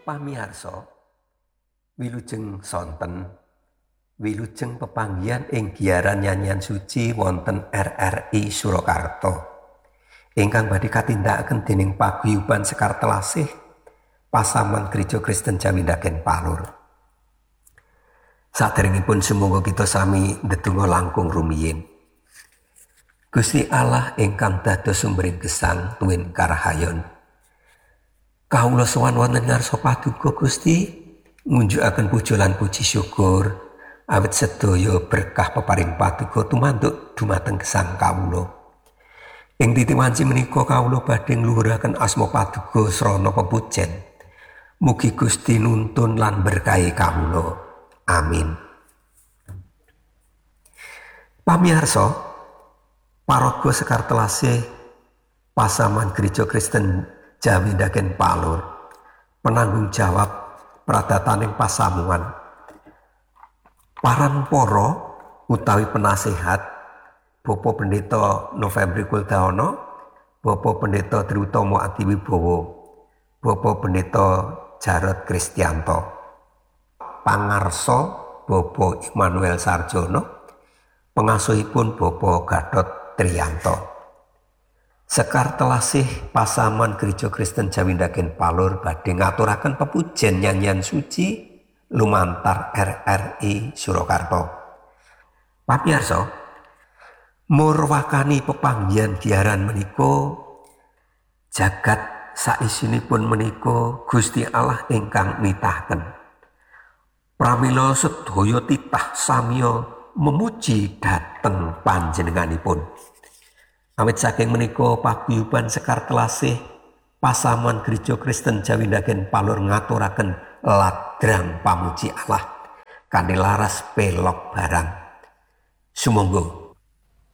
pamirsa, wilujeng sonten wilujeng pepanggihan ing giaran nyanyian suci wonten RRI Surakarta ingkang badhe katindakaken dening paguyuban Sekar Telasih Pasaman Gereja Kristen Jawindaken Palur. Saderengipun sumangga kita sami ndedonga langkung rumiyin. Gusti Allah ingkang dados sumbering gesang tuwin karahayon, kawula sowan wonten ngarsa paduka Gusti ngunjukaken puja lan puji syukur awit sedaya berkah peparing paduka tumanduk dumateng gesang kawula. Ing titi wanci menika kawula badhe ngluhuraken asma paduka srana pepujen. Mugi Gusti nuntun lan berkahi kawula. Amin. Pamirsa, paraga Sekar Telasih Pasaman Gereja Kristen Jawindaken Palur, penanggung jawab pradataning pasamuan, parampara utawi penasehat Bapak Pendeta Novembri Kuldawana, Bapak Pendeta Triutomo Adiwibowo, Bapak Pendeta Jarod Kristianto, pangarsa Bapak Immanuel Sarjono, pengasuhipun Bapak Gatot Triyanto. Sekar Telasih Pasaman Gereja Kristen Jawindaken Palur badhe ngaturaken pepujen nyanyian suci lumantar RRI Surakarta. Pamirsa, murwakani pepanggihan giaran menika jagat saisinipun menika Gusti Allah ingkang nitahaken. Pramila sedaya titah samiya memuji dhateng panjenenganipun. Awit saking menika paguyuban Sekar Telasih Pasaman Gereja Kristen Jawindaken Palur ngaturaken ladrang pamuji Allah kanthi laras pelok barang. Sumangga